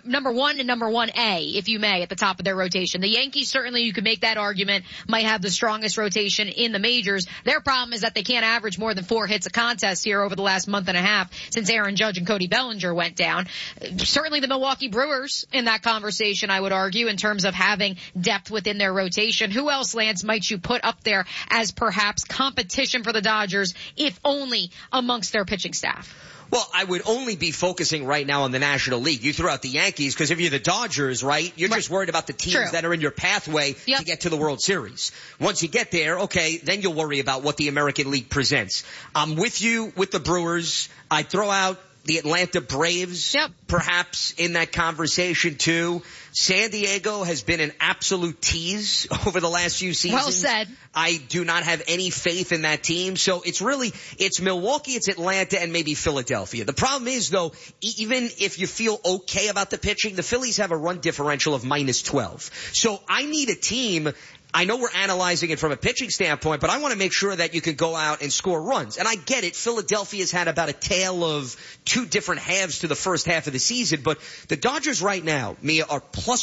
number 1 and number 1A, if you may, at the top of their rotation. The Yankees, certainly you could make that argument, might have the strongest rotation in the majors. Their problem is that they can't average more than 4 hits a contest here over the last month and a half since Aaron Judge and Cody Bellinger went down. Certainly the Milwaukee Brewers in that conversation, I would argue, in terms of having depth within their rotation. Who else, Lance, might you put up there as perhaps competition for the Dodgers, if only amongst their pitching staff? Well, I would only be focusing right now on the National League. You threw out the Yankees because if you're the Dodgers, right, you're just worried about the teams that are in your pathway to get to the World Series. Once you get there, okay, then you'll worry about what the American League presents. I'm with you with the Brewers. I throw out the Atlanta Braves, perhaps in that conversation too. San Diego has been an absolute tease over the last few seasons. Well said. I do not have any faith in that team. So it's Milwaukee, it's Atlanta, and maybe Philadelphia. The problem is, though, even if you feel okay about the pitching, the Phillies have a run differential of -12. So I need a team. I know we're analyzing it from a pitching standpoint, but I want to make sure that you can go out and score runs. And I get it. Philadelphia's had about a tale of 2 different halves to the first half of the season, but the Dodgers right now, Mia, are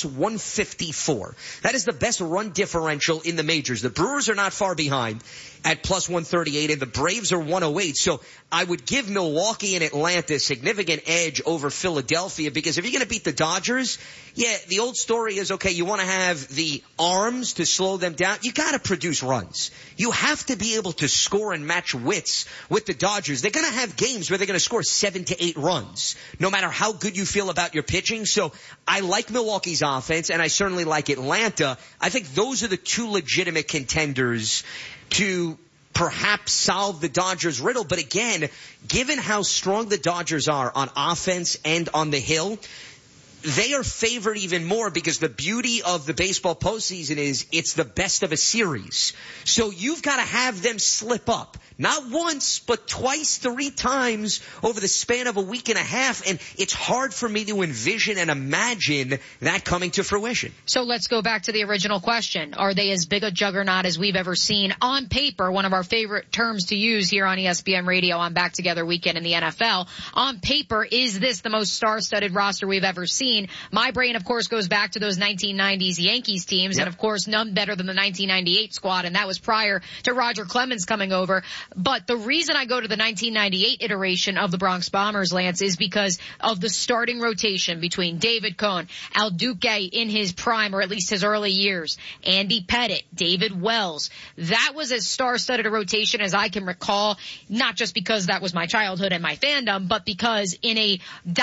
+154. That is the best run differential in the majors. The Brewers are not far behind at +138, and the Braves are 108. So I would give Milwaukee and Atlanta a significant edge over Philadelphia, because if you're going to beat the Dodgers, the old story is, okay, you want to have the arms to slow them down. You got to produce runs. You have to be able to score and match wits with the Dodgers. They're going to have games where they're going to score 7 to 8 runs, no matter how good you feel about your pitching. So I like Milwaukee's offense, and I certainly like Atlanta. I think those are the 2 legitimate contenders to perhaps solve the Dodgers riddle. But again, given how strong the Dodgers are on offense and on the hill, they are favored even more, because the beauty of the baseball postseason is it's the best of a series. So you've got to have them slip up. Not once, but twice, 3 times over the span of a week and a half. And it's hard for me to envision and imagine that coming to fruition. So let's go back to the original question. Are they as big a juggernaut as we've ever seen? On paper, one of our favorite terms to use here on ESPN Radio on Back Together Weekend in the NFL. On paper, is this the most star-studded roster we've ever seen? My brain, of course, goes back to those 1990s Yankees teams. And, of course, none better than the 1998 squad. And that was prior to Roger Clemens coming over. But the reason I go to the 1998 iteration of the Bronx Bombers, Lance, is because of the starting rotation between David Cone, Al Duque in his prime, or at least his early years, Andy Pettitte, David Wells. That was as star-studded a rotation as I can recall, not just because that was my childhood and my fandom, but because in a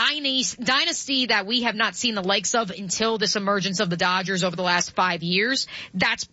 dynasty that we have not seen the likes of until this emergence of the Dodgers over the last 5 years, that's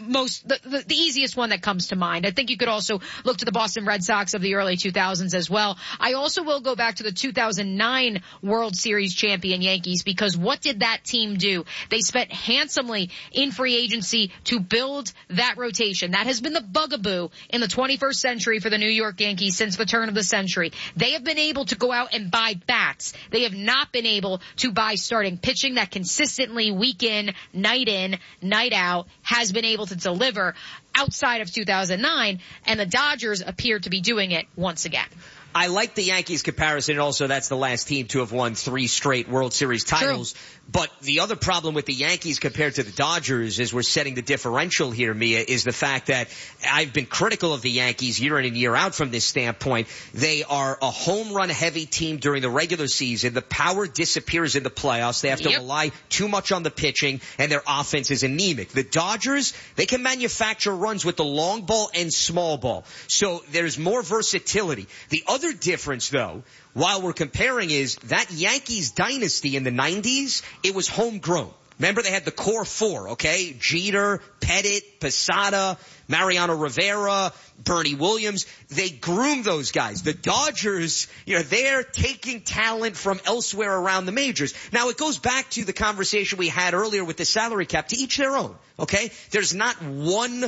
the easiest one that comes to mind. I think you could also look to the Boston Red Sox of the early 2000s as well. I also will go back to the 2009 World Series champion Yankees, because what did that team do? They spent handsomely in free agency to build that rotation. That has been the bugaboo in the 21st century for the New York Yankees since the turn of the century. They have been able to go out and buy bats. They have not been able to buy starting pitching that consistently week in, night out has been able to deliver outside of 2009, and the Dodgers appear to be doing it once again. I like the Yankees comparison, and also that's the last team to have won 3 straight World Series titles. True. But the other problem with the Yankees compared to the Dodgers, as we're setting the differential here, Mia, is the fact that I've been critical of the Yankees year in and year out from this standpoint. They are a home run heavy team during the regular season. The power disappears in the playoffs. They have to rely too much on the pitching, and their offense is anemic. The Dodgers, they can manufacture runs with the long ball and small ball. So there's more versatility. The other difference, though, while we're comparing, is that Yankees dynasty in the 90s, it was homegrown. Remember, they had the core 4, okay? Jeter, Pettitte, Posada, Mariano Rivera, Bernie Williams. They groomed those guys. The Dodgers, they're taking talent from elsewhere around the majors. Now, it goes back to the conversation we had earlier with the salary cap. To each their own, okay? There's not one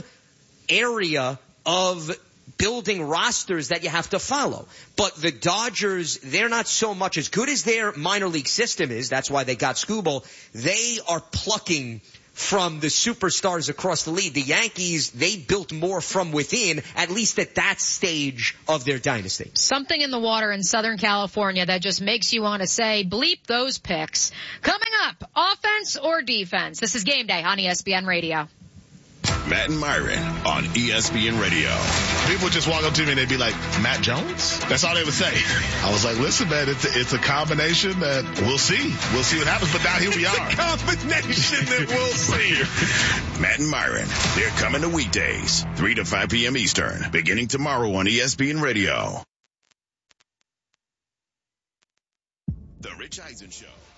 area of building rosters that you have to follow. But the Dodgers, they're not so much, as good as their minor league system is, that's why they got Skubal, they are plucking from the superstars across the league. The Yankees, they built more from within, at least at that stage of their dynasty. Something in the water in Southern California that just makes you want to say, bleep those picks. Coming up, offense or defense? This is Game Day on ESPN Radio. Matt and Myron on ESPN Radio. People just walk up to me and they'd be like, Matt Jones? That's all they would say. I was like, listen, man, it's a combination that we'll see. We'll see what happens, but now here we are. It's a combination that we'll see. Matt and Myron, they're coming to weekdays, 3 to 5 p.m. Eastern, beginning tomorrow on ESPN Radio. The Rich Eisen Show.